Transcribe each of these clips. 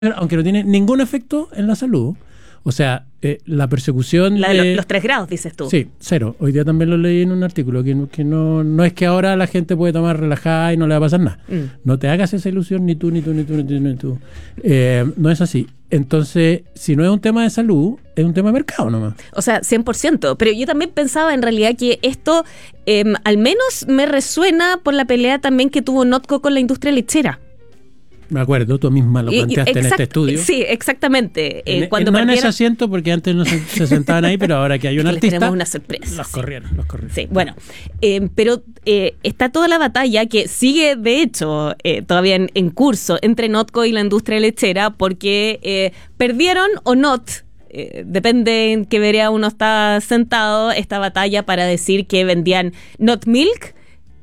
aunque no tiene ningún efecto en la salud. O sea, la persecución los 3 grados, dices tú. Sí, 0. Hoy día también lo leí en un artículo, que no es que ahora la gente puede tomar relajada y no le va a pasar nada. No te hagas esa ilusión, ni tú. No es así. Entonces, si no es un tema de salud, es un tema de mercado nomás. O sea, 100%. Pero yo también pensaba en realidad que esto al menos me resuena por la pelea también que tuvo Notco con la industria lechera. Me acuerdo, tú misma lo planteaste en este estudio. Sí, exactamente. Cuando en ese asiento, porque antes no se sentaban ahí, pero ahora que hay un artista, tenemos una sorpresa. Los corrieron. Sí, bueno, pero está toda la batalla que sigue, de hecho, todavía en curso entre Notco y la industria lechera, porque perdieron o not, depende en qué vereda uno está sentado, esta batalla para decir que vendían not milk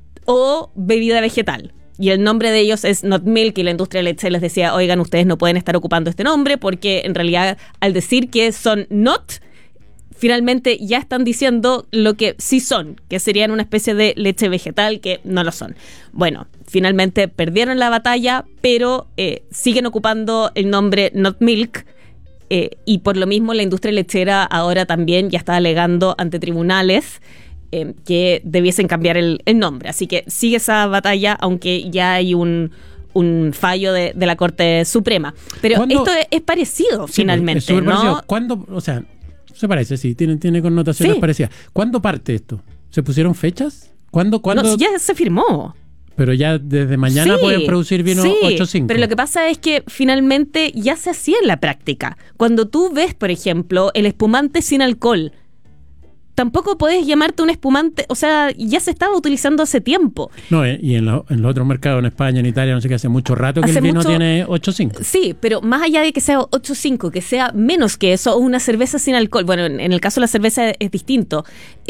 o bebida vegetal. Y el nombre de ellos es Not Milk, y la industria lechera les decía, oigan, ustedes no pueden estar ocupando este nombre, porque en realidad al decir que son Not, finalmente ya están diciendo lo que sí son, que serían una especie de leche vegetal, que no lo son. Bueno, finalmente perdieron la batalla, pero siguen ocupando el nombre Not Milk, y por lo mismo la industria lechera ahora también ya está alegando ante tribunales que debiesen cambiar el nombre. Así que sigue esa batalla, aunque ya hay un fallo de la Corte Suprema. Pero esto es parecido, sí, finalmente, es ¿no? Parecido. ¿Cuándo? O sea, se parece, sí, tiene connotaciones parecidas. ¿Cuándo parte esto? ¿Se pusieron fechas? ¿Cuándo? No, ya se firmó. Pero ya desde mañana pueden producir vino 8.5. Pero lo que pasa es que finalmente ya se hacía en la práctica. Cuando tú ves, por ejemplo, el espumante sin alcohol, tampoco podés llamarte un espumante, o sea, ya se estaba utilizando hace tiempo. No, y en los otros mercados, en España, en Italia, no sé qué, hace mucho rato que el vino tiene 8.5. Sí, pero más allá de que sea 8.5, que sea menos que eso, o una cerveza sin alcohol, bueno, en el caso de la cerveza es distinto,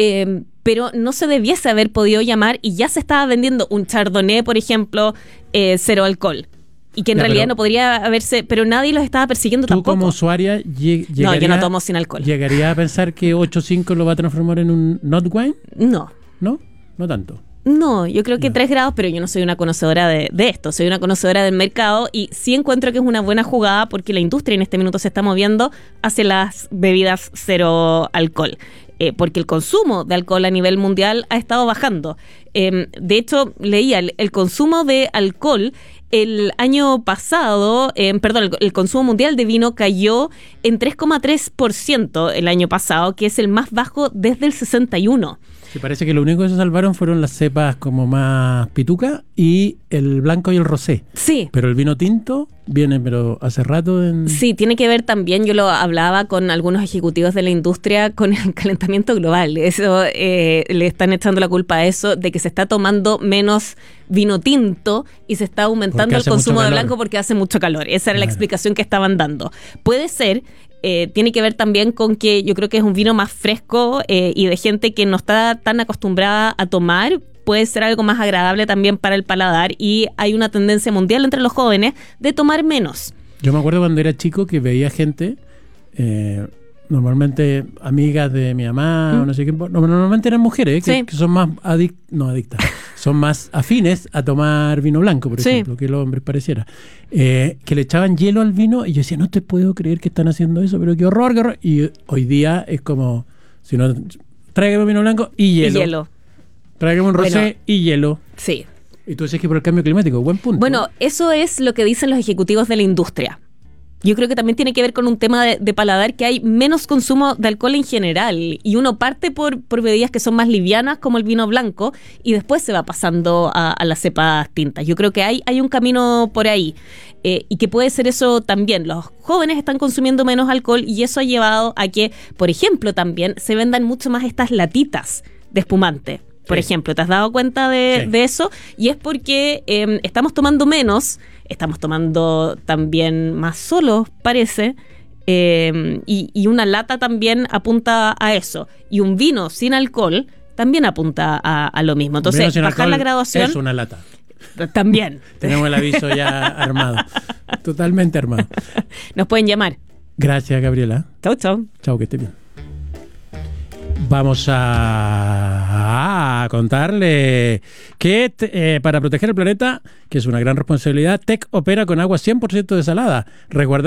pero no se debiese haber podido llamar, y ya se estaba vendiendo un Chardonnay, por ejemplo, 0 alcohol. Y que en realidad no podría haberse, pero nadie los estaba persiguiendo tampoco. ¿Tú como usuaria no, yo no tomo sin alcohol. ¿Llegaría a pensar que 8.5 lo va a transformar en un not wine? No. ¿No? No tanto. No, yo creo que 3 grados, pero yo no soy una conocedora de esto, soy una conocedora del mercado, y sí encuentro que es una buena jugada porque la industria en este minuto se está moviendo hacia las bebidas 0 alcohol. Porque el consumo de alcohol a nivel mundial ha estado bajando. De hecho, leía el consumo de alcohol el año pasado, el consumo mundial de vino cayó en 3,3% el año pasado, que es el más bajo desde el 61. Sí, parece que lo único que se salvaron fueron las cepas como más pituca y el blanco y el rosé. Sí. Pero el vino tinto viene, pero hace rato Sí, tiene que ver también, yo lo hablaba con algunos ejecutivos de la industria, con el calentamiento global. Eso, le están echando la culpa a eso, de que se está tomando menos vino tinto y se está aumentando el consumo de blanco porque hace mucho calor. Esa era la explicación que estaban dando. Puede ser... tiene que ver también con que yo creo que es un vino más fresco y de gente que no está tan acostumbrada a tomar. Puede ser algo más agradable también para el paladar, y hay una tendencia mundial entre los jóvenes de tomar menos. Yo me acuerdo cuando era chico que veía gente, normalmente amigas de mi mamá, o no sé qué, normalmente eran mujeres que son más adictas, son más afines a tomar vino blanco, por ejemplo, que los hombres pareciera, que le echaban hielo al vino, y yo decía, no te puedo creer que están haciendo eso, pero qué horror. Y hoy día es como, si no, tráigame vino blanco y hielo. Tráigame un rosé y hielo. Sí. Y tú dices que por el cambio climático, buen punto. Bueno, eso es lo que dicen los ejecutivos de la industria. Yo creo que también tiene que ver con un tema de paladar, que hay menos consumo de alcohol en general, y uno parte por bebidas que son más livianas, como el vino blanco, y después se va pasando a las cepas tintas. Yo creo que hay un camino por ahí, y que puede ser eso también. Los jóvenes están consumiendo menos alcohol, y eso ha llevado a que, por ejemplo, también se vendan mucho más estas latitas de espumante. Por ejemplo, ¿te has dado cuenta de eso? Y es porque estamos tomando menos, estamos tomando también más solos, parece, y una lata también apunta a eso. Y un vino sin alcohol también apunta a lo mismo. Entonces, bajar la graduación... es una lata. También. Tenemos el aviso ya armado. Totalmente armado. Nos pueden llamar. Gracias, Gabriela. Chau, chau. Chau, que esté bien. vamos a contarle que para proteger el planeta, que es una gran responsabilidad, TEC opera con agua 100% desalada. Resguardar